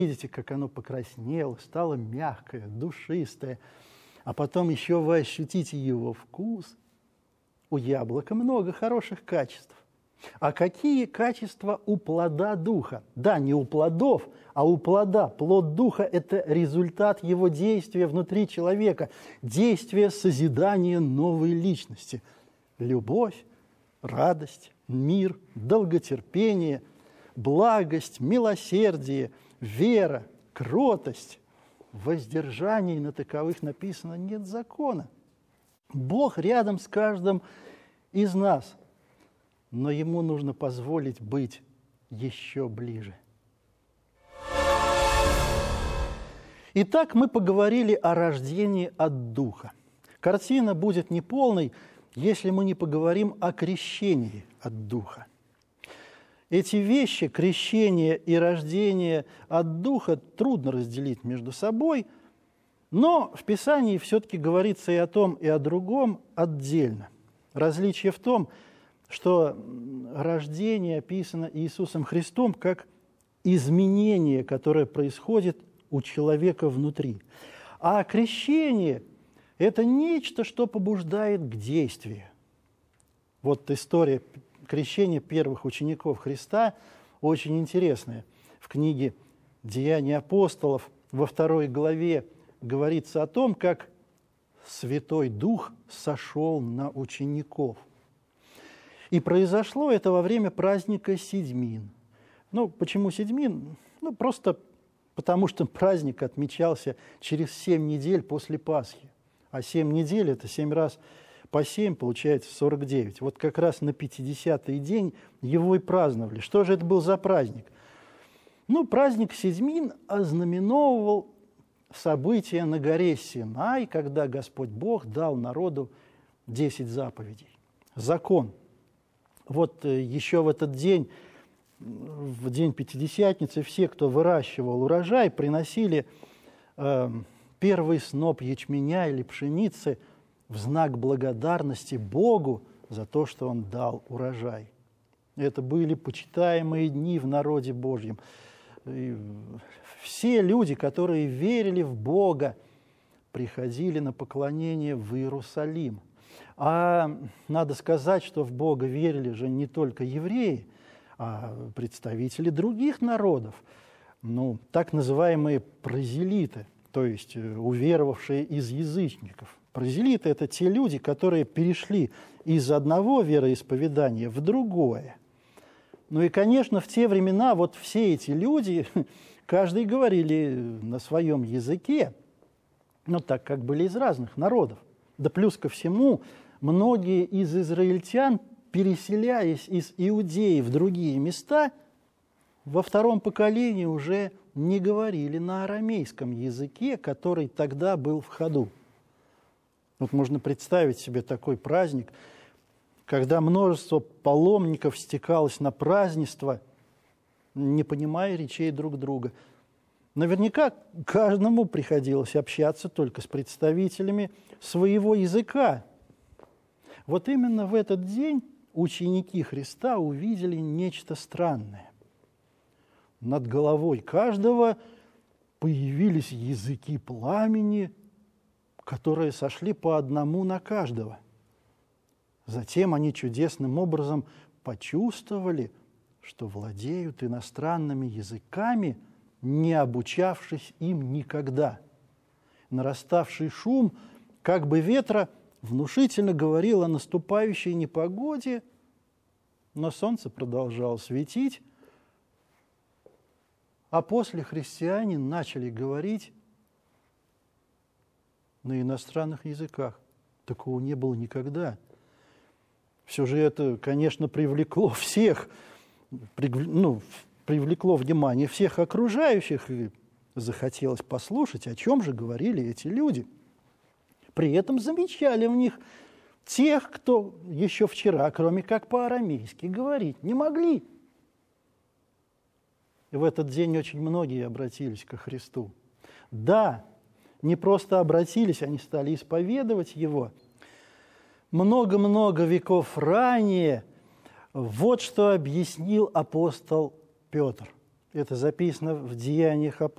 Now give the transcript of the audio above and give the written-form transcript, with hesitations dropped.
Видите, как оно покраснело, стало мягкое, душистое. А потом еще вы ощутите его вкус. У яблока много хороших качеств. А какие качества у плода Духа? Да, не у плодов, а у плода. Плод Духа – это результат его действия внутри человека, действия созидания новой личности. Любовь, радость, мир, долготерпение, благость, милосердие, вера, кротость. В воздержании на таковых написано нет закона. Бог рядом с каждым из нас, но Ему нужно позволить быть еще ближе. Итак, мы поговорили о рождении от Духа. Картина будет неполной, если мы не поговорим о крещении от Духа. Эти вещи, крещение и рождение от Духа, трудно разделить между собой, но в Писании все-таки говорится и о том, и о другом отдельно. Различие в том, что рождение описано Иисусом Христом как изменение, которое происходит у человека внутри. А крещение – это нечто, что побуждает к действию. Вот история крещения первых учеников Христа очень интересная. В книге «Деяния апостолов» во 2 главе говорится о том, как Святой Дух сошел на учеников. И произошло это во время праздника Седьмин. Почему Седьмин? Просто потому, что праздник отмечался через 7 недель после Пасхи. А 7 недель – это 7 раз по 7, получается 49. Вот как раз на 50-й день его и праздновали. Что же это был за праздник? Праздник Седьмин ознаменовывал события на горе Синай, когда Господь Бог дал народу 10 заповедей. Закон. Вот еще в этот день, в день Пятидесятницы, все, кто выращивал урожай, приносили первый сноп ячменя или пшеницы в знак благодарности Богу за то, что Он дал урожай. Это были почитаемые дни в народе Божьем. И все люди, которые верили в Бога, приходили на поклонение в Иерусалим. А надо сказать, что в Бога верили же не только евреи, а представители других народов, так называемые прозелиты, то есть уверовавшие из язычников. Прозелиты – это те люди, которые перешли из одного вероисповедания в другое. И, конечно, в те времена вот все эти люди, каждый говорили на своем языке, так как были из разных народов. Да плюс ко всему, многие из израильтян, переселяясь из Иудеи в другие места, во 2 поколении уже не говорили на арамейском языке, который тогда был в ходу. Можно представить себе такой праздник, когда множество паломников стекалось на празднество, не понимая речей друг друга. Наверняка каждому приходилось общаться только с представителями своего языка. Вот именно в этот день ученики Христа увидели нечто странное. Над головой каждого появились языки пламени, которые сошли по одному на каждого. Затем они чудесным образом почувствовали, что владеют иностранными языками, не обучавшись им никогда. Нараставший шум, как бы ветра, внушительно говорил о наступающей непогоде, но солнце продолжало светить, а после христиане начали говорить на иностранных языках. Такого не было никогда. Все же это, конечно, привлекло всех, привлекло внимание всех окружающих, и захотелось послушать, о чем же говорили эти люди. При этом замечали в них тех, кто еще вчера, кроме как по-арамейски, говорить не могли. И в этот день очень многие обратились ко Христу. Да, не просто обратились, они стали исповедовать Его. Много-много веков ранее вот что объяснил апостол Петр. Это записано в Деяниях апостолов.